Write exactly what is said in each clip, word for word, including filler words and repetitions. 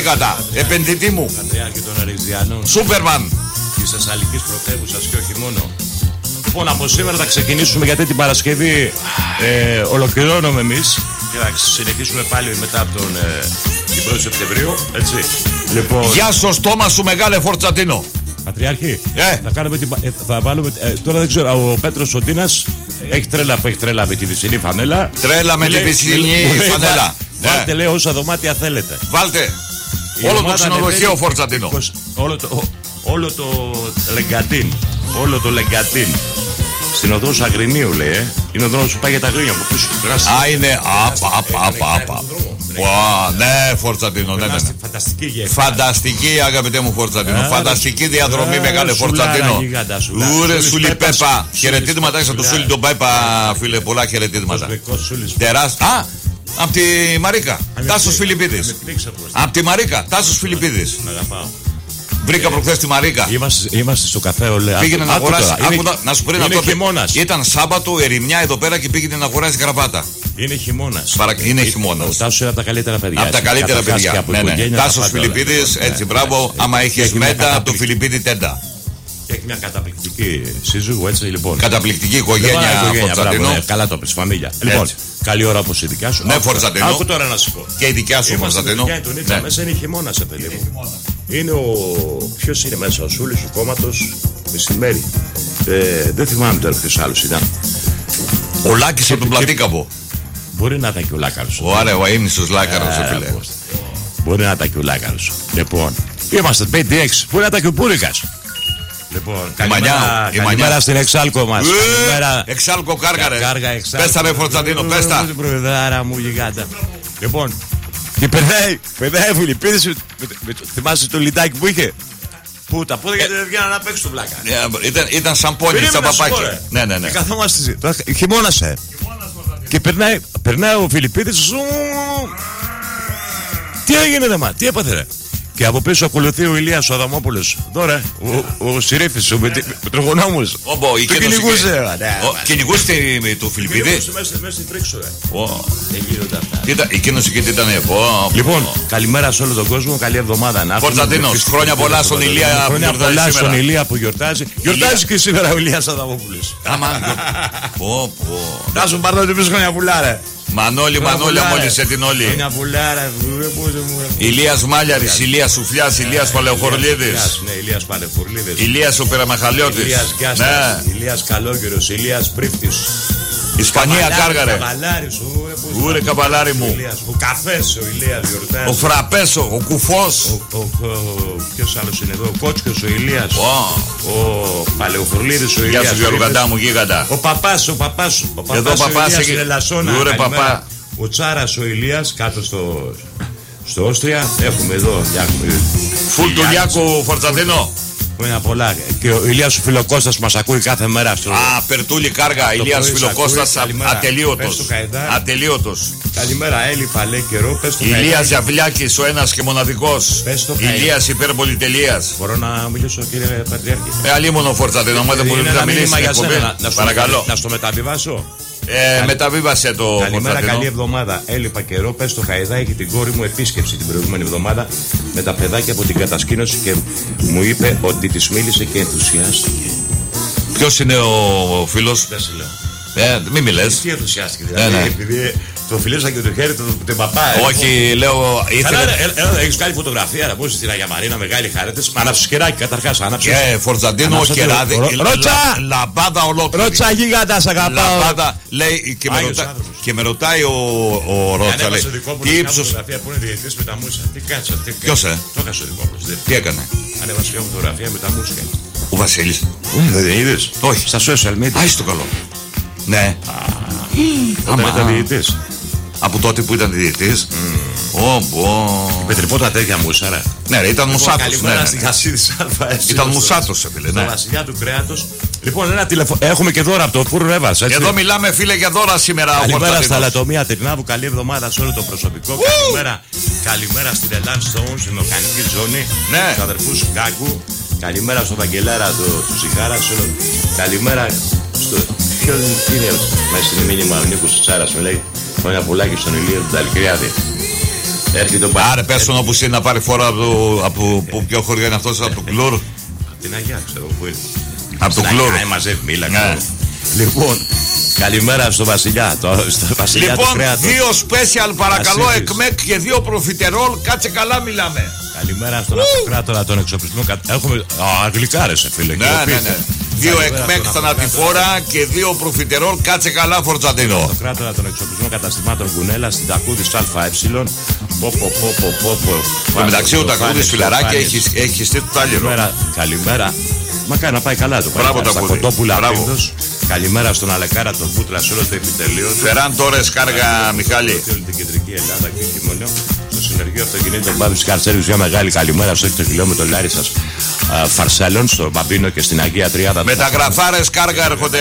γίγαντα. Επενδυτή μου. Πατριάρχη των Αριστιανών. Σούπερμαν. Της Θεσσαλικής πρωτεύουσας και όχι μόνο. Λοιπόν, από σήμερα θα ξεκινήσουμε γιατί την Παρασκευή ε, ολοκληρώνουμε εμείς και θα συνεχίσουμε πάλι μετά από τον ε, πρώτη Σεπτεμβρίου. Έτσι. Λοιπόν, Γεια στο στόμα σου, μεγάλε Φορτσατίνο. Πατριάρχη, ε. θα, κάνουμε την, ε, θα βάλουμε. Ε, τώρα δεν ξέρω, ο Πέτρος ο Τίνας έχει τρέλα που έχει τρέλα με τη βυσσινή φανέλα. Τρέλα με τη βυσσινή φανέλα. Βάλτε, λέει, όσα δωμάτια θέλετε. Βάλτε. Όλο το ξενοδοχείο Φορτσατίνο. Όλο το, όλο το Λεγκατίν. Όλο το Λεγκατίν. Στην οδό Αγρινίου, λέει, ε. Είναι ο δρόμος που πάει για τα Αγρίνια από πίσω. Α, είναι. Απα, απα, απα, απα. Ναι, Φορτσατίνο, ναι, ναι. Φανταστική γέφυρα. Φανταστική, αγαπητέ μου Φορτσατίνο. Φανταστική διαδρομή, μεγάλε Φορτσατίνο. Ούρε, Σούλη Πέπα. Χαιρετίσματα έξω από το Σούλη τον Πέπα, φίλε. Πολλά χαιρετίσματα. Τεράστια. Α, από τη Μαρίκα. Τάσος Φιλιππίδης. Από τη Μαρίκα. Τάσος Φιλιππίδης. Βρήκα προχθές τη Μαρίκα. Είμαστε, είμαστε στο καφέ Ολέα. Πήγαινε να αγοράσει. Να σου πριν αυτό. Ήταν Σάββατο, ερημιά εδώ πέρα και πήγαινε να αγοράσει γραβάτα. Είναι χειμώνας. Παρα... Είναι χειμώνας. Ο Τάσος είναι από τα καλύτερα παιδιά. Από τα καλύτερα παιδιά. Ναι, ναι. Τάσος Φιλιππίδης, έτσι, μπράβο. Άμα έχει μέντα, το Φιλιππίδη τέντα. Έχει μια καταπληκτική σύζυγο, έτσι λοιπόν. Καταπληκτική οικογένεια Φορτσατίνο. Καλά το πες, φαμίλια. Λοιπόν, καλή ώρα όπως η δικιά σου. Ναι, Φορτσατίνο. Άκου τώρα να σου πω. Και η δικιά σου, Φορτσατίνο. Μέσα είναι χειμώνα, σε παιδί μου. Είναι ο. Ποιος είναι μέσα, ο Σούλης του κόμματος μεσημέρι. Ε, δεν θυμάμαι τώρα ποιος άλλος ήταν. Ο Λάκης από τον Πλατήκαπο. Μπορεί να ήταν και ο Λάκαρος. Ο άρα ο αείμνηστος Λάκαρος, φίλε. Μπορεί να ήταν και ο Λάκαρος. Λοιπόν, είμαστε πέντε έξι. Μπορεί να ήταν και ο Πούρικας. Λοιπόν, καλημέρα, καλημέρα στην Εξάλκο μας. Καλημέρα. Εξάλκο κάργαρε. Πέστα με Φορτσατίνο, πέστα. Την προεδράρα μου γιγάντα. Λοιπόν, και περνάει, περνάει Φιλιππίδης. Θυμάσαι το λιτάκι που είχε. Που τα πόδια δεν βγαίνανε να παίξουν το βλάκα. Ήταν, ήταν σαν πόνι, σαν παπάκι. Ναι, ναι, ναι. Και καθόμαστε. Χειμώνασε. Και περνάει, περνάει ο Φιλιππίδης. Τι έγινε ρε μα, τι έπαθε ρε. Και από πίσω ακολουθεί ο Ηλίας ο Αδαμόπουλος. Τώρα, ο, ο Σιρήφης, ο μετρογονόμος. Όμπο, το κυνηγούσε. Κυνηγούσε το Φιλιππίδη. Κυνηγούσε μέσα στην τρίξο, ρε. Δεν γίνονται αυτά. Εκείνος εκεί τι ήταν. Λοιπόν, καλημέρα σε όλο τον κόσμο, καλή εβδομάδα να έχουμε. Φορτσατίνος, χρόνια πολλά στον Ηλία που γιορτάζει. Χρόνια πολλά στον Ηλία που γιορτάζει. Γιορτάζει και σήμερα ο Ηλίας Αδαμόπουλος. Αμάν. Πω, πω. Να σου πάρω την πίσω χρόνια πουλά, ρε. Μανώλη, Μανώλη, αμόλυσε την όλη. Είναι πουλάρα, Ηλίας Μάλιαρης, Ηλίας Σουφλιάς, Ηλίας Παλαιοχορλίδης. Ναι, Ηλίας Παλαιοχορλίδης. Ηλίας ο Περαμαχαλιώτης. Ηλίας Γκάστας, Ηλίας Καλόγερος, Ηλίας Πρίφτης. Ισπανία κάργαρε. Καβαλάρης, ούρε καβαλάρι μου. Ο καφές, ο Ηλίας γιορτάζει. Ο Φραπέσο, ο Κουφός. Ποιος άλλος είναι εδώ, ο Κότσιος, ο Ηλίας. Ο Παλαιοχορλίδης, ο Ηλίας. Γεια σου Γιώργαντά μου, γίγαντα. Ο Παπάς, ο Παπάς. Εδώ Παπάς έχει. Ούρε παπά. Ο Τσάρας, ο Ηλίας, κάτω στο, στο Όστρια. Έχουμε εδώ φουλ του Λιάκου Φορτσατίνο. Είναι πολλά. Και ο Ηλίας ο Φιλοκώστας μας ακούει κάθε μέρα στο... Α, Περτούλη κάργα, Ηλίας Φιλοκώστας ατελείωτος. Ατελείωτος. Καλημέρα, έλειπα, λέει καιρό. Ηλίας Ζαβλιάκης, ο ένας και μοναδικός. Ηλίας υπερπολιτελείας. Μπορώ να μιλήσω, κύριε Πατριάρχη? Ε, αλίμονο Φορτσατίνο, μα δεν μπορεί να μιλήσει. Παρακαλώ. Να στο μεταβιβάσω. Ε, μεταβίβασε το. Καλημέρα, καλή εβδομάδα. Έλειπα καιρό. Πες στο Χαϊδά, την κόρη μου επίσκεψη την προηγούμενη εβδομάδα με τα παιδάκια από την κατασκήνωση και μου είπε ότι της μίλησε και ενθουσιάστηκε. Ποιος είναι ο φίλος? Δεν σου λέω. Ε, μην μιλές. Τι ενθουσιάστηκε, δηλαδή, ναι, ναι. Επειδή το φιλήσα και το χέρι του τον παπά. Όχι, λέω. Ήθελε... Έλα, έχεις κάνει φωτογραφία να πω στην Αγία Μαρίνα, μεγάλη χαρέτες. Μα ανάψεις κεράκι καταρχάς. Ανάψεις. Ε, Φορτσαντίνο, κεράδι. Ρώτσα! Λαμπάδα ολόκληρη. Ρώτσα γίγαντα, σ' αγαπάω. Λαμπάδα, λέει και με, ρωτά, και με ρωτάει ο, ο Ρώτσα. Λέει, τι ύψος. Φωτογραφία που είναι διαιτητής με τα μουσια. Τι κάτσε. Ποιος ε? Το έκασε ο Δικόπουλος. Τι έκανε? Ανέβασε μια φωτογραφία με τα μουσια. Ο Βασίλης. Δεν είδες? Όχι. Στα social media. Άιστο καλό. Ναι. Όταν ήταν διαιτητής. Από τότε που ήταν διαιτητής. Πετρυπώ τα τέτοια μουσάρα. Ναι, ήταν μουσάτος. Καλημέρα στην Χασίδη Αλφα. Ήταν μουσάτος, φίλε. Στα βασιλιά του κρέατος. Λοιπόν, ένα τηλεφωνικό. Έχουμε και δώρα από το Φούρ Ρέβας. Εδώ μιλάμε, φίλε, για δώρα σήμερα. Καλημέρα στα Λατομεία Τρινάβου. Καλή εβδομάδα σε όλο το προσωπικό. Καλημέρα. Καλημέρα στην Ελλάδα Stone, στην οργανική ζώνη. Ναι. Στους αδερφούς Κάκου. Καλημέρα στον Βαγγελάρα του Σιγάρα. Καλημέρα στο. Ποιο είναι μέσα στην μήνυμα ο Νίκος Τσάρας, με λέει χρόνια πουλάκι στον Ηλία του Ταλικριάδη. Έρχεται ο Άρε, πες τον όπου είναι να πάρει φορά από το. Από ε, ποιο χωριό είναι αυτό, από το Κλουρ. Από την Αγιά, ξέρω πού είναι. Από το Κλουρ. Ναι, μαζεύει, μίλα. Ναι. Λοιπόν, καλημέρα στο Βασιλιά. Το, στο βασιλιά λοιπόν, του δύο special παρακαλώ, εκμεκ και δύο προφιτερόλ. Κάτσε καλά, μιλάμε. Καλημέρα στον Αυτοκράτορα, τον εξοπλισμό. Έχουμε. Αγγλικάρε, φίλε. Ναι, ναι, ναι. Δύο εκμεκ θανατηφόρα και δύο προφιτερόλ. Κάτσε καλά, Φορτσατίνο. Αυτοκράτορα, τον εξοπλισμό καταστημάτων Κουνέλα στην Τακούδη ΑΕ. Πω, πω, πω, πω, πω, πω. Μεταξύ ο Τακούδη φιλαράκι έχει στείλει το τάλιρο. Καλημέρα. Μα κάνει να πάει καλά το πράγμα. Μπράβο, Κοτόπουλα Πίντος. Καλημέρα στον Αλεκάρα, τον Βούτρα, σε όλο το επιτελείο. Φεράν τώρα σκάργα, Μιχάλη. Σε όλη την κεντρική Ελλάδα και χειμώνα. Στο συνεργείο αυτοκινήτων Μπάμπης Καρτσέρης, μια μεγάλη καλημέρα στο έκτο χιλιόμετρο Λάρισα Φαρσέλων, στο Μπαμπίνο και στην Αγία Τριάδα. Μεταγραφάρε κάργα έρχονται,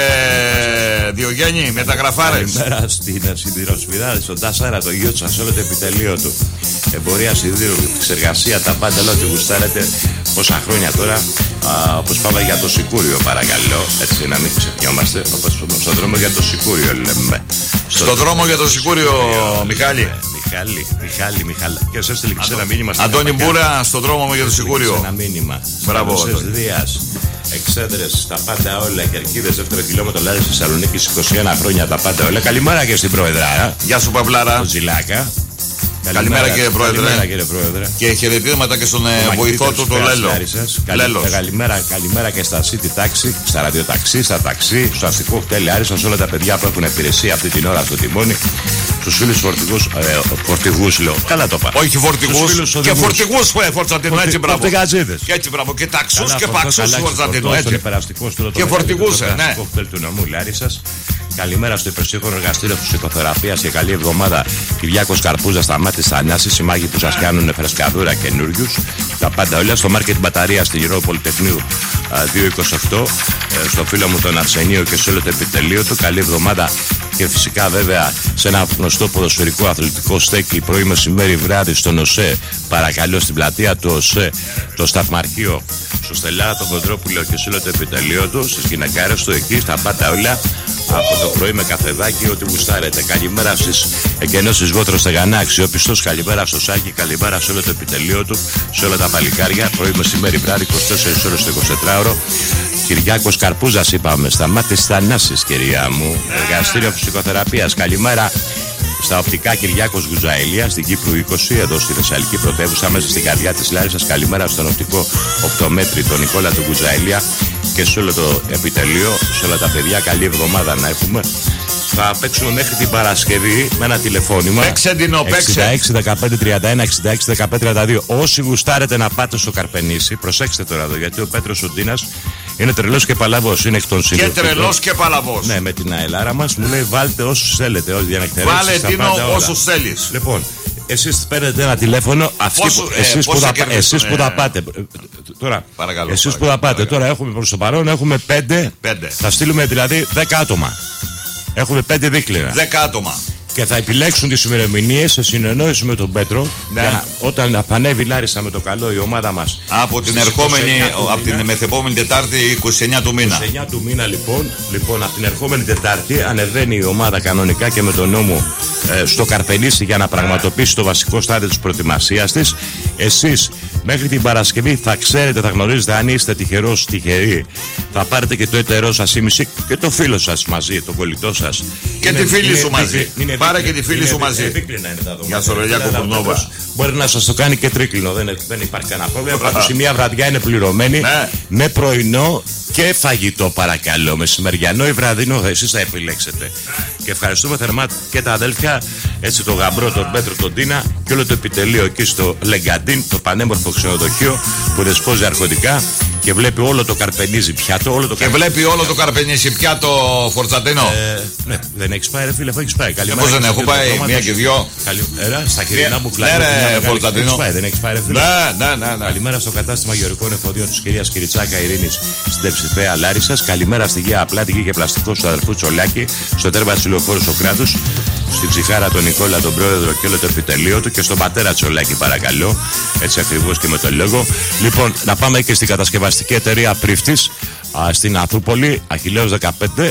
Διογέννη, μεταγραφάρε. Καλημέρα στην Σιδηροσπιδάδη, στον Τάσαρα, το γιο του, σε όλο το επιτελείο του. Εμπορία σιδήρου, εξεργασία, τα πάντα, όλα ό,τι γουστάρετε. Πόσα χρόνια τώρα, όπως πάμε για το Σικούριο, παρακαλώ. Έτσι, να μην ξεχνιόμαστε. Όπως στον δρόμο για το Σικούριο, λέμε. Στον δρόμο για το Σικούριο, Μιχάλη. Μιχάλη, Μιχάλη, Μιχάλη. Και σας έστειλε ένα μήνυμα. Αντώνη Μπούρα, στον δρόμο μου για το Σικούριο. Ένα μήνυμα. Μπράβο. Δίας, εξέδρες, τα πάντα όλα. Κερκίδες, δεύτερο χιλιόμετρο Λάρης Θεσσαλονίκη, είκοσι ένα χρόνια, τα πάντα όλα. Καλημέρα και στην Προεδρά. Γεια σου, Παυλάρα. Το Τζιλάκα. Καλημέρα, καλημέρα, κύριε, Πρόεδρε. Καλημέρα, κύριε Πρόεδρε. Και χαιρετίσματα και στον το βοηθό του, τον Λέλο. Καλημέρα, καλημέρα και στα City Taxi, στα ραδιοταξί, στα ταξί, στο αστικό χτέλι Άρισα, σε όλα τα παιδιά που έχουν υπηρεσία αυτή την ώρα στο τιμόνι. Στους φίλους φορτηγούς, ε, φορτηγούς λέω. Καλά το είπα. Όχι φορτηγούς. Και φορτηγούς που Φορτσατίνο, έτσι μπράβο. Φορτηγαζίδες. Και έτσι μπράβο. Και ταξούς και παξούς Φορτσατίνο, έτσι. Και φορτηγούς, ναι. του νομού Λάρισσας. Καλημέρα στο υπερσύγχρονο εργαστήριο ψυχοθεραπείας και καλή εβδομάδα. Κυριάκος Καρπούζα στα μάτια στα Ανάσης, οι μάγοι που σας κάνουν φρεσκαδούρα καινούριους. Τα πάντα όλα στο μάρκετ μπαταρία στη Γυρό Πολυτεχνείου διακόσια είκοσι οκτώ. Στο φίλο μου τον Αρσενίο και σε όλο το επιτελείο του. Καλή εβδομάδα και φυσικά βέβαια σε ένα γνωστό ποδοσφαιρικό αθλητικό στέκι πρωί, μεσημέρι, βράδυ στον ΟΣΕ. Παρακαλώ στην πλατεία του ΟΣΕ, το σταθμαρχείο, στο Στελάρα, το Χοντρόπουλο και σε όλο το επιτελείο του. Στις γυναικάρες του εκεί, στα πάντα όλα. Από το πρωί με καφεδάκι, ό,τι γουστάρετε. Καλημέρα στις εκενώσεις Βότρος Στεγανά, αξιόπιστος. Καλημέρα στο Σάκη, καλημέρα σε όλο το επιτελείο του, σε όλα τα παλικάρια. Πρωί, μεσημέρι, βράδυ, είκοσι τέσσερις ώρες το εικοσιτετράωρο. Κυριάκος Καρπούζας, είπαμε, στα μάτια της Θανάσης, κυρία μου. Εργαστήριο ψυχοθεραπείας. Καλημέρα στα οπτικά Κυριάκος Γουζαηλία, στην Κύπρου είκοσι, εδώ στη Θεσσαλική πρωτεύουσα, μέσα στην καρδιά της Λάρισσας. Καλημέρα στον οπτικό οκτωμέτρη, τον Νικόλα του Γουζαηλία και σε όλο το επιτελείο, σε όλα τα παιδιά. Καλή εβδομάδα να έχουμε. Θα παίξουμε μέχρι την Παρασκευή με ένα τηλεφώνημα. Παίξε Ντίνο, παίξε. εξήντα έξι δεκαπέντε τριάντα ένα εξήντα έξι δεκαπέντε τριάντα δύο. Όσοι γουστάρετε να πάτε στο Καρπενήσι, προσέξτε τώρα εδώ, γιατί ο Πέτρος ο Ντίνας είναι τρελός και παλαβός. Είναι εκ των και τρελός και παλαβός. Ναι, με την αελάρα μας μου λέει βάλτε όσους θέλετε. Όσοι διανεκτερεύσεις. Βάλε Ντίνο όσους θέλεις. Λοιπόν, εσείς παίρνετε ένα τηλέφωνο. Αυτοί Πόσο, που, εσείς, ε, που θα, εσείς που θα πάτε. Τώρα, παρακαλώ, εσείς παρακαλώ, που θα πάτε. Παρακαλώ. Τώρα έχουμε προς το παρόν έχουμε πέντε. πέντε. Θα στείλουμε δηλαδή δέκα άτομα. Έχουμε πέντε δίκλινα. δέκα άτομα. Και θα επιλέξουν τις ημερομηνίες σε συνεννόηση με τον Πέτρο. Ναι. Για, όταν θα ανέβει Λάρισα με το καλό η ομάδα μας. Από την ερχόμενη, από την μεθεπόμενη Τετάρτη, είκοσι εννιά του μήνα. είκοσι εννιά του μήνα λοιπόν. Λοιπόν, από την ερχόμενη Τετάρτη ανεβαίνει η ομάδα κανονικά και με τον νόμο ε, στο Καρπενήσι για να πραγματοποιήσει το βασικό στάδιο της προετοιμασίας της. Εσείς μέχρι την Παρασκευή θα ξέρετε, θα γνωρίζετε αν είστε τυχερός, τυχεροί. Θα πάρετε και το εταιρό σας ήμιση και το φίλο σας μαζί, τον κολλητό σας. Και είναι, τη φίλη είναι, σου είναι, μαζί. Είναι, Πάρε και τη φίλη είναι, σου μαζί. Γεια σου, Ρελιάκο Κουρνόβα. Μπορεί να σας το κάνει και τρίκλινο, δεν, δεν υπάρχει κανένα πρόβλημα. Πάντως η μία βραδιά είναι πληρωμένη ναι. με πρωινό και φαγητό, παρακαλώ. Μεσημεριανό ή βραδινό, εσείς θα επιλέξετε. Και ευχαριστούμε θερμά και τα αδέλφια, έτσι το γαμπρό, τον Πέτρο, τον Τίνα και όλο το επιτελείο εκεί στο Λεγκαντίν, το πανέμορφο ξενοδοχείο που δεσπόζει αρχοντικά και βλέπει όλο το Καρπενήσι πιάτο. Όλο το και καρπενήσι βλέπει όλο το Καρπενήσι πιάτο, Φορτσατίνο. Ε, ναι, δεν έχεις πάει, ρε φίλε, έχεις πάει. Καλημέρα. Πώς δεν έχω πάει, μία και δυο. Καλημέρα, στα χειρινά μου φλάγια. Ναι, ρε, Φορτσατίνο. Δεν έχεις πάει, ρε φίλε. Ναι, ναι, ναι. Καλημέρα στο κατάστημα γεωρικών εφοδίων της κυρίας Κυριτσάκα Ειρήνης στην Τεψιθέα Λάρισσας. Καλημέρα στη Γεία Απλάτικη και Πλαστικό του αδερφού Τσολάκη, στο τέρμα της Λεωφόρου Σοκράτους, στην ψυχάρα τον Νικόλα, τον πρόεδρο και όλο το επιτελείο του και στον πατέρα Τσολάκη, παρακαλώ. Έτσι ακριβώς και με τον λόγο. Λοιπόν, να πάμε και στην κατασκευαστική εταιρεία Πρίφτης στην Αθρούπολη, Αχιλλέως δεκαπέντε.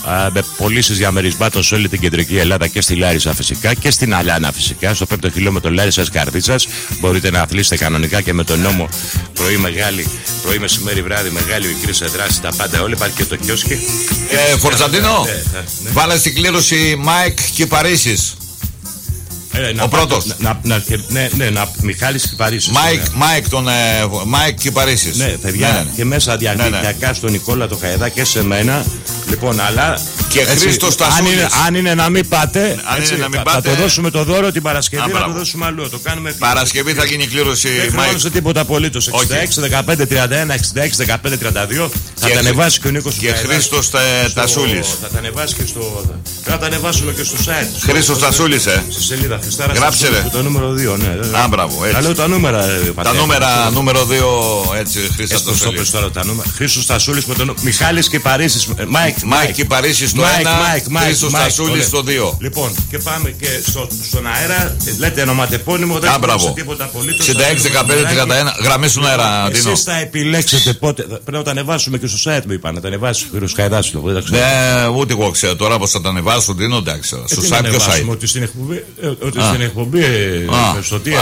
α, με πωλήσεις διαμερισμάτων σε όλη την κεντρική Ελλάδα και στη Λάρισα φυσικά και στην Αλάνα φυσικά. Στο πέμπτο χιλιόμετρο Λάρισας Καρδίτσας μπορείτε να αθλήσετε κανονικά και με τον νόμο πρωί, μεγάλη, πρωί, μεσημέρι, βράδυ, μεγάλη, μικρή σε δράση, τα πάντα όλα. Υπάρχει και το κιόσκι. Ε, Φορτζαντίνο, ναι, ναι. Βάλε στην κλήρωση Μάικ Κυπαρίσης. Ε, ο πρώτος. Να, να, ναι, ναι, να, Μιχάλης Κυπαρίσης. Μάικ, ναι. Μάικ, τον, ε, Μάικ Κυπαρίσης. Ναι, παιδιά, ναι, ναι. Και μέσα διαδικτυακά ναι, ναι. στον Νικόλα το Χαϊδά και σε μένα. Λοιπόν, αλλά. Και Χρήστος Τασούλης. Αν, αν είναι να μην πάτε, αν έτσι, είναι να μην θα, πάτε, θα το δώσουμε το δώρο την Παρασκευή, Α, να το δώσουμε αλλού. Το κάνουμε Παρασκευή θα γίνει κλήρωση. Δεν χρειάζεται τίποτα απολύτως. εξήντα έξι δεκαπέντε τριάντα ένα εξήντα έξι δεκαπέντε τριάντα δύο. Θα τα ανεβάσει και ο Νίκος και Χρήστος Τασούλης. Θα τα ανεβάσει και στο. Θα τα ανεβάσουμε και στο site. Χρήστος Τασούλης, ε. Στη σελίδα Χριστάρα. Γράψε ρε. Το νούμερο δύο, ναι. Α, μπράβο, έτσι. Λέω τα νούμερα. Τα νούμερα, νούμερο δύο, έτσι, Χρήστος Τασούλης. Χρήστος Τασούλης με τον Μιχάλης Κυπαρίσης. Μάικ Κυπαρίσης στο ένα, Χρήστος Τασούλης στο δύο. Λοιπόν, και πάμε και στον αέρα. Λέτε ονοματεπώνυμο, δεν χρειάζεται τίποτα απολύτως. εξήντα έξι δεκαπέντε τριάντα ένα, γραμμή στον αέρα. Εσείς θα επιλέξετε πότε. Πρέπει να τα ανεβάσουμε και στο site μου, είπα. Να τα ανεβάσει ο κ. Καϊδάς. Ναι, ούτε εγώ ξέρω τώρα πως θα τα ανεβάσουν. Δίνω εντάξει. Στο site ποιο site. Ότι στην εκπομπή. Στο τι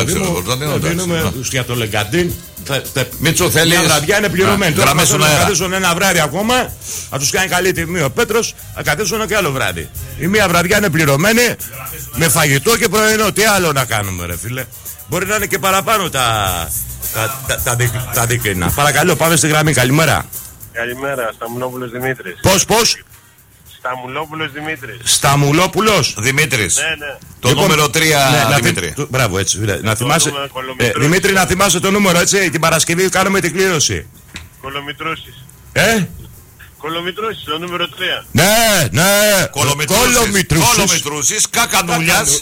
δίνουμε για το Λεγκαντίν. Μίτσο θέλει. Μια βραδιά είναι πληρωμένη. Τώρα θα καθίσουν ένα βράδυ ακόμα. Θα τους κάνει καλή τιμή ο Πέτρος. Θα καθίσουν και άλλο βράδυ. Η μία βραδιά είναι πληρωμένη με φαγητό και πρωινό. Τι άλλο να κάνουμε, ρε φίλε. Μπορεί να είναι και παραπάνω τα, τα, τα, τα, τα, τα δίκαινα. Παρακαλώ, πάμε στη γραμμή. Καλημέρα. Καλημέρα, Σταμουλόπουλος Δημήτρης. Πώς, πώς. Σταμουλόπουλος Δημήτρης. Σταμουλόπουλος Δημήτρης. Ναι, ναι. Το λοιπόν, νούμερο τρία, ναι, Δημήτρη. Να, μπράβο, έτσι. Να θυμάσαι, ε, Δημήτρη, να θυμάσαι το νούμερο, έτσι. Την Παρασκευή κάνουμε την κλήρωση. Κολομητρώσεις. Ε? Κολομητρώσεις, το νούμερο τρία. Ναι, ναι. Κολομητρώσεις. Κολομητρώσεις, Κακανούλιας.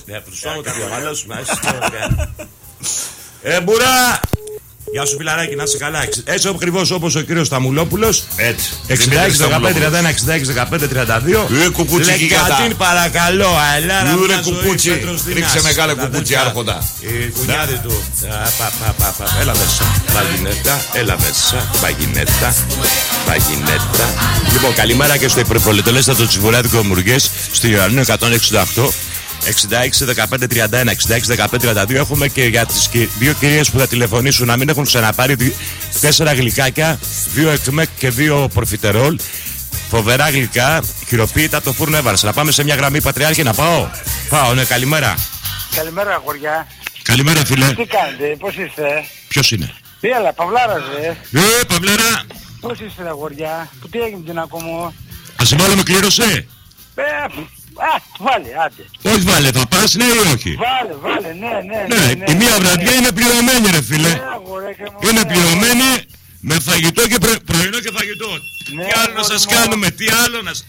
Ε, μπουρά. Γεια σου φιλαράκι, να είσαι καλά. Έτσι ακριβώς όπως ο κύριος Σταμουλόπουλος. Έτσι. εξήντα έξι δεκαπέντε τριάντα ένα εξήντα έξι δεκαπέντε τριάντα δύο. Ε, κουκούτσι και Λεκατίν παρακαλώ. Αελάρα Ουρε κουκούτσι. Ρίξε μεγάλα κουκούτσι άρχοντα. Η κουνιάδη του. Έλα μέσα. Παγινέτα. Έλα μέσα. Παγινέτα. Παγινέτα. Λοιπόν, καλημέρα και στο υπερπολιτελέστατο Τσιβουράδικο Μουργές. Στη Ιωαννίνου εκατόν εξήντα οκτώ. εξήντα έξι δεκαπέντε τριάντα ένα εξήντα έξι δεκαπέντε τριάντα δύο. Έχουμε και για τις δύο κυρίες που θα τηλεφωνήσουν να μην έχουν ξαναπάρει τέσσερα γλυκάκια, δύο εκμεκ και δύο προφιτερόλ. Φοβερά γλυκά, χειροποίητα από το φούρνο έβαρσα. Να πάμε σε μια γραμμή Πατριάρχη να πάω. Πάω, ναι, καλημέρα. Καλημέρα, αγοριά. Καλημέρα, φίλε. Τι κάνετε, πώς είστε? Ποιος είναι? Τι έλα, Παυλάρας, ρε. Ε, Παυλάρα. Πώς είστε, αγοριά? Που τι έγινε την ακόμα? Ας βάλουμε κλήρωσε. Ε, α, βάλε, άντε. Όχι βάλε, θα πας ναι ή όχι? Βάλε, βάλε, ναι, ναι, ναι. ναι, ναι η μία ναι, βραδιά ναι. είναι πληρωμένη ρε φίλε. Ναι, αγορέ, και είναι πληρωμένη με φαγητό και προ... πρωινό και φαγητό. Ναι, τι άλλο να σας μω... κάνουμε, τι άλλο να σας...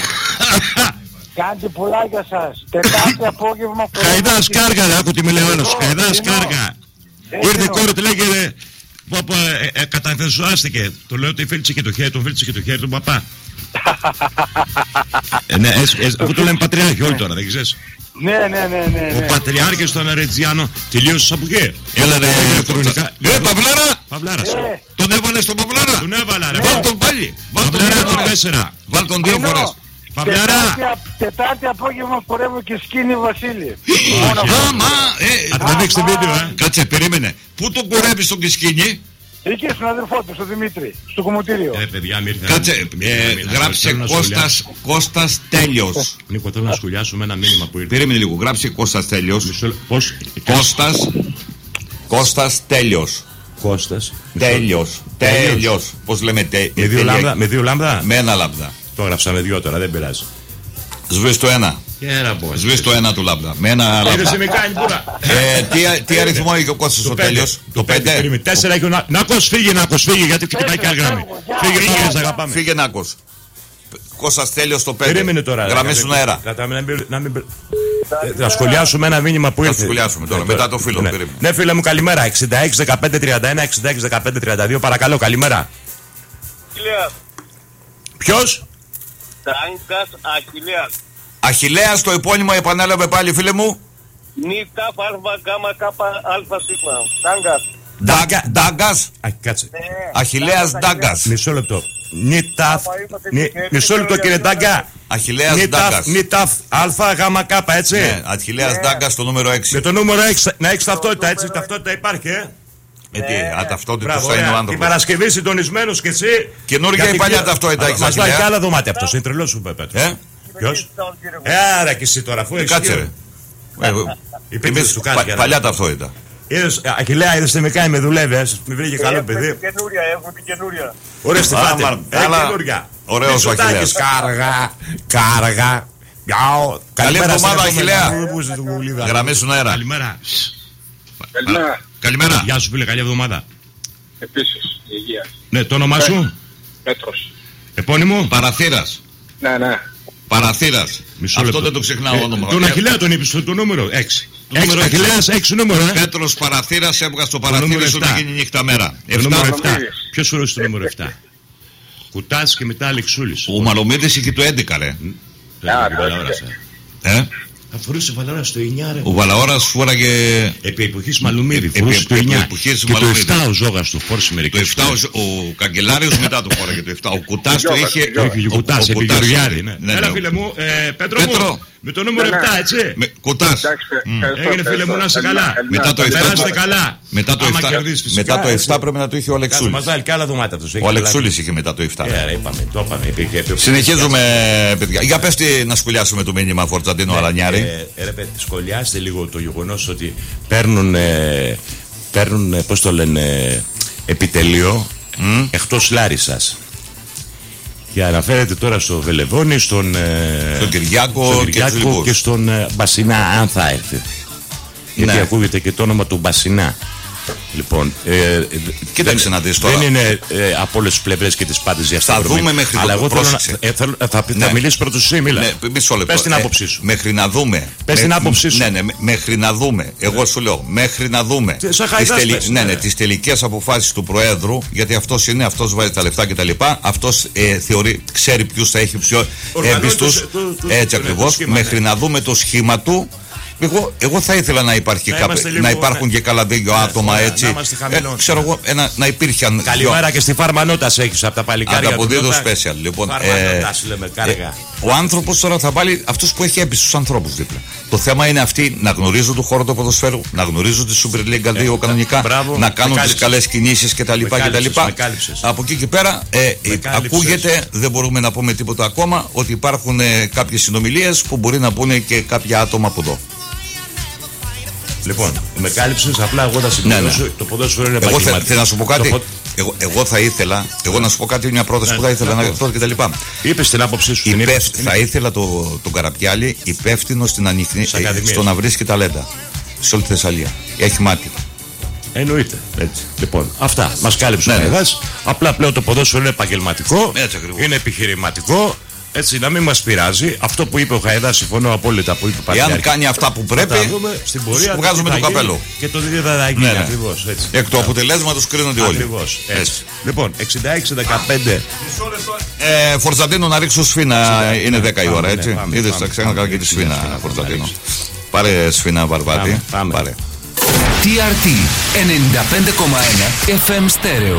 Κάντε πολλά για σας. Τετάρτη απόγευμα... Χαϊδάς κάργα, ρε, άκου τι με λέει όλος. Χαϊδάς κάργα. Ήρθε η κόρη, τη λέγε... Πapa, ε, ε, καταθεσουάστηκε. Το λέω ότι φίλτσε και το χέρι, τον φίλτσε και το χέρι του παπά. ε, ναι, αφού το λέμε Πατριάρχη όλοι τώρα, δεν ξέρεις. Ναι, ναι, ναι, ναι. Ο Πατριάρχης του Αναρετζιάνο τελείωσε από εκεί. Έλα ρε, ηλεκτρονικά. Ε, Παυλάρα! Παυλάρας. Τον έβαλε στον Παυλάρα. Τον έβαλα, ρε. Βάλ τον πάλι. Βάλ τον τέσσερα. Βάλ τον δύο φορές. Παυλάρα. Τετάρτη απόγευμα χορεύω και σκήνη Βασίλη. Άμα, ε. Θα δείξει βίντεο, ε. Κάτσε, περίμενε. Πού τον κορεύεις τον Κισκίνη? Εκεί στον αδερφό του, στον Δημήτρη, στο κομμωτήριο. Ε, παιδιά, μη ήρθε. Κάτσε, γράψε Κώστας, Κώστας Τέλειος. Νίκο, θέλω να σχολιάσουμε ένα μήνυμα που ήρθε. Περίμενε λίγο, γράψε Κώστας Τέλειος. Πώς? Κώστας, Κώστας Τέλειος. Κώστας. Τέλειος, τέλειος. Πώς λέμε τέλειος? Με δύο λάμδα. Με ένα λάμδα. Το έγραψα με δύο τώρα, δεν πειράζει. Σβήσεις το ένα. Σβήσεις το ένα του λάμπδα. Με ένα λάμπδα. Τι αριθμό έχει ο Κώστας ο Τέλειος? Το πέντε. Τέσσερα έχει ο Νάκος. Φύγε Νάκος, φύγε γιατί κοιτάει και άλλη γραμμή. Φύγε, φύγε, αγαπάμε. Φύγε Νάκος. Κώστας Τέλειος το πέντε. Περίμενε τώρα. Γραμμές στον αέρα. Θα σχολιάσουμε ένα μήνυμα που ήρθε. Θα σχολιάσουμε τώρα, μετά το φίλο. Ναι, φίλε μου, καλημέρα. εξήντα έξι δεκαπέντε τριάντα ένα εξήντα έξι δεκαπέντε τριάντα δύο. Παρακαλώ, καλημέρα. Ποιος? Τάγκας Αχιλλέας. Αχιλλέας, το επώνυμο επανέλαβε πάλι, φίλε μου. Νι καφ αρβα γάμα κάπα αλφα σίγμα. Τάγκας. Ντάγκας. Α, κάτσε. Αχιλλέας Ντάγκας. Μισό λεπτό. Νιταφ. Μισό λεπτό κύριε Ντάγκα. Αχιλλέας Ντάγκας. Νιταφ αλφα γάμα κάπα, έτσι. Ναι, Αχιλλέας Ντάγκας στο νούμερο έξι. Με το νούμερο έξι να έχει ταυτότητα, έτσι. Ταυτότητα υπάρχει, ε. Ε, τι, αταυτότητος θα είναι ο άνθρωπος. Την Παρασκευή συντονισμένος και εσύ. Καινούργια ή παλιά ταυτότητα έχεις, Αχιλλέα. Μας πάει και άλλα δωμάτια αυτός, είναι τρελός σου Πέτρο. Ε? Ποιος? Ε, άρα και εσύ τώρα, αφού έχεις. Κάτσε ρε. Εμείς του κάνει. Παλιά ταυτότητα. Είδες, Αχιλλέα, είδες τελικά με δουλεύεις. Με βρήκε καλό παιδί. Έχουμε την καινούρια, έχουμε την καινούρια. Ωραία, Στεφάντε. Καινούρια. Ωραίος ο Αχιλλέας. Κάργα, κάργα. Καλή εβδομάδα, Αχιλλέα. Γραμμές στον αέρα. Καλημέρα. Καλημέρα. Καλημέρα. Γεια σου φίλε, καλή εβδομάδα. Επίσης, υγεία. Ναι, το όνομά σου. Πέτρος. Επώνυμο. Παραθύρας. Ναι, ναι. Παραθύρας. Αυτό δεν το ξεχνάω όνομα. Τον Αχιλλέα τον είπες, το νούμερο έξι. Νούμερο Αχιλλέας, έξι νούμερο, ε. Πέτρος Παραθύρας, έβγα στο παραθύρι σου να γίνει νύχτα μέρα. Το νούμερο επτά. Ποιος φορούσε το νούμερο επτά? Κουτάς και μετά Αλεξούλης. Ο Μαλομίδης είχε το έντεκα, ρε. Ε? Θα φορούσε Βαλαώρα στο εννιά, ρε. Ο Βαλαώρας φόραγε. Επί εποχής Μαλουμίδη φορούσε το εννιά. Και το επτά ο Ζόγας του φόρησε μερικές. Το επτά ο Καγκελάριος μετά το φόραγε το επτά. Ο Κουτάς το είχε. Ο Κουτάς, επί Γεωργιάδη. Έλα φίλε μου, Πέτρο μου, με το νούμερο επτά, έτσι. Κουτάς. Έγινε φίλε μου, να είσαι καλά. Μετά το επτά. Περάστε καλά. Μετά το επτά πρέπει να το είχε ο Αλεξούλης. Μας βάλει και άλλα δωμάτια αυτός. Ο Αλεξούλης είχε μετά το επτά. Το είπαμε. Συνεχίζουμε, παιδιά. Για πες τι να σχολιάσουμε το μήνυμα Φορτζαντίνο Αλανιάρη. Σχολιάστε λίγο το γεγονός ότι παίρνουν, ε, παίρνουν ε, πώς το λένε, επιτελείο mm. εκτός Λάρισσας. Και αναφέρεται τώρα στο Βελεβόνι, στον, ε, στον Κυριάκο, στον Κυριάκο και, και στον ε, Μπασινά, αν θα έρθει. Γιατί ναι. ακούγεται και το όνομα του Μπασινά. Λοιπόν, ε, κοίταξε να δεις τώρα. Δεν είναι ε, από όλες τις πλευρές και τις πάντες για θα δούμε μέχρι αλλά εγώ θέλω να, ε, θέλω, θα, θα, ναι. θα μιλήσεις πρώτος εσύ, μίλα. Ναι, μισό λεπτό. Πες την άποψή σου. Ε, μέχρι να δούμε. Πες την άποψή σου. Ναι, ναι, μέχρι να δούμε. Εγώ σου λέω, μέχρι να δούμε τις, τελει, ναι, ναι, τις τελικές αποφάσεις του Προέδρου, γιατί αυτός είναι, αυτός βάζει τα λεφτά κτλ. Αυτός ε, θεωρεί, ξέρει ποιους θα έχει πιο έμπιστους. Έτσι ακριβώς. Μέχρι να δούμε το σχήμα του. Εγώ, εγώ θα ήθελα να, υπάρχει να, κάποι, λίγο, να υπάρχουν ναι. και καλά δύο ναι, άτομα ναι, έτσι. Να, ε, ξέρω εγώ, ένα, να υπήρχαν. Καλημέρα δυο... και στη Φαρμανότα έχεις από τα παλικάρια. Ανταποδίδω special. Λοιπόν, Φαρμανότα, ε, λέμε, ε, ο άνθρωπος τώρα θα βάλει αυτούς που έχει έπεισει τους ανθρώπους δίπλα. Το θέμα είναι αυτοί να γνωρίζουν το χώρο του ποδοσφαίρου, να γνωρίζουν τη Super League δύο ε, κανονικά, μπράβο, να κάνουν τις καλές κινήσεις κτλ. Από εκεί και πέρα ε, ακούγεται, δεν μπορούμε να πούμε τίποτα ακόμα, ότι υπάρχουν κάποιες συνομιλίες που μπορεί να πούνε και κάποια άτομα από εδώ. Λοιπόν, με κάλυψες, απλά εγώ θα συμπληρώσω. Ναι, ναι. Το ποδόσφαιρο είναι επαγγελματικό. Εγώ θέλω να σου πω κάτι. Το... Εγώ, εγώ θα ήθελα, εγώ να σου πω κάτι, μια πρόταση ναι, που θα ήθελα ναι, να κάνω και τα λοιπά. Είπες την άποψή σου. Υπεύθ, είπες, θα είναι... ήθελα το, τον Καραπιάλη υπεύθυνο στην ανοιχνή, ε, στο να βρίσκει ταλέντα. Σε όλη τη Θεσσαλία. Έχει μάτι. Εννοείται. Έτσι. Λοιπόν, αυτά. Μας κάλυψε ο Καϊδάς. Ναι, ναι. Απλά πλέον το ποδόσφαιρο είναι επαγγελματικό. Είναι επιχειρηματικό. Έτσι, να μην μας πειράζει. Αυτό που είπε ο Χαϊδάς, συμφωνώ απόλυτα που είπε Πατριάρχη. Εάν κάνει αυτά που πρέπει, στην πορεία σου βγάζουμε το καπέλο. Και το δύο θα γίνει, ναι, ναι. Ακριβώς. Έτσι. Εκ του αποτελέσματος κρίνονται όλοι. Ακριβώς. Έτσι. Έτσι. Λοιπόν, εξήντα έξι δεκαπέντε. Ε, Φορτζαντίνο να ρίξω σφίνα. Είναι δέκα η ώρα, έτσι. Είδες, θα ξέχανα και τη σφίνα, Φορτζαντίνο. Πάρε σφίνα, Βαρβάτη. Πάρε. τι αρ τι ενενήντα πέντε κόμμα ένα εφ εμ Stereo.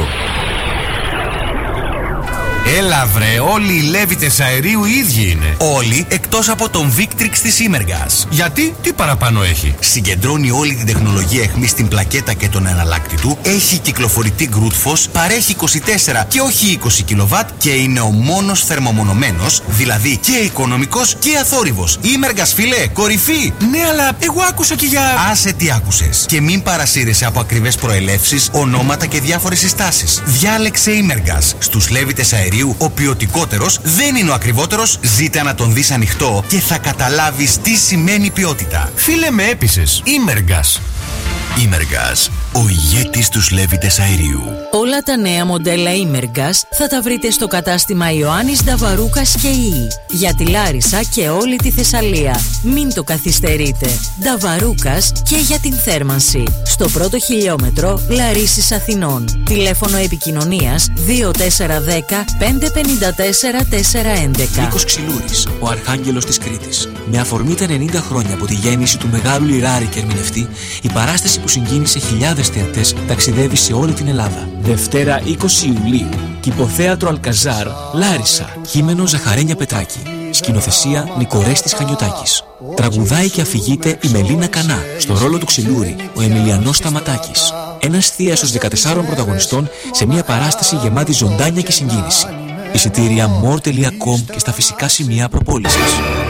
Έλα βρε, όλοι οι Λέβητες αερίου οι ίδιοι είναι. Όλοι εκτός από τον Victrix της Imergas. Γιατί, τι παραπάνω έχει? Συγκεντρώνει όλη την τεχνολογία αιχμής στην πλακέτα και τον εναλλάκτη του. Έχει κυκλοφορητή Grootfos, παρέχει είκοσι τέσσερα και όχι είκοσι κιλοβάτ και είναι ο μόνος θερμομονωμένος, δηλαδή και οικονομικός και αθόρυβος. Imergas φίλε, κορυφή! Ναι, αλλά εγώ άκουσα και για... Άσε τι άκουσες. Και μην παρασύρεσαι από ακριβές προελεύσεις, ονόματα και διάφορες συστάσεις. Διάλεξε Imergas. Στους Λέβητες αερίου ο ποιοτικότερος δεν είναι ο ακριβότερος. Ζήτα να τον δεις ανοιχτό και θα καταλάβεις τι σημαίνει ποιότητα. Φίλε, με έπεισες. Imergas. Imergas, ο ηγέτης στους Λέβητες αερίου. Όλα τα νέα μοντέλα Imergas θα τα βρείτε στο κατάστημα Ιωάννης Νταβαρούκας και Ι. Για τη Λάρισα και όλη τη Θεσσαλία. Μην το καθυστερείτε. Νταβαρούκας και για την θέρμανση. Στο πρώτο χιλιόμετρο Λαρίσης Αθηνών. Τηλέφωνο επικοινωνίας δύο τέσσερα ένα μηδέν πέντε πέντε τέσσερα τέσσερα έντεκα. Νίκος Ξυλούρης, ο Αρχάγγελος της Κρήτης. Με αφορμή τα ενενήντα χρόνια από τη γέννηση του μεγάλου λιράρη και ερμηνευτή, η παράσταση που συγκίνησε χιλιάδες χιλιάδες θεατές ταξιδεύει σε όλη την Ελλάδα. Δευτέρα είκοσι Ιουλίου, Κηποθέατρο Αλκαζάρ, Λάρισα. Κείμενο Ζαχαρένια Πετράκη. Σκηνοθεσία Νικορέστης Χανιωτάκης. Τραγουδάει και αφηγείται η Μελίνα Κανά. Στο ρόλο του Ξυλούρη, ο Εμιλιανός Σταματάκης. Ένας θίασος δεκατεσσάρων πρωταγωνιστών σε μια παράσταση γεμάτη ζωντάνια και συγκίνηση. Εισιτήρια more τελεία com και στα φυσικά σημεία προπόλησης.